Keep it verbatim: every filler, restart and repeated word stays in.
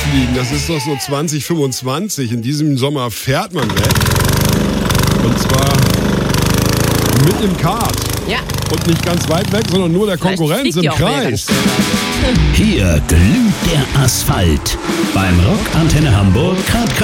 wegfliegen, das ist doch so zwanzig fünfundzwanzig. In diesem Sommer fährt man weg. Und zwar mit dem Kart. Ja. Und nicht ganz weit weg, sondern nur der Konkurrenz im Kreis. Hier glüht der Asphalt. Beim Rock Antenne Hamburg Kart